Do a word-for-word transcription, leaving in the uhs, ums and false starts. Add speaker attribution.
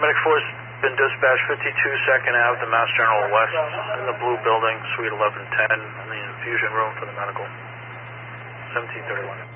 Speaker 1: Medic force been dispatched fifty-two second Ave, the Mass General West, in the blue building, suite eleven ten, in the infusion room for the medical. seventeen thirty-one.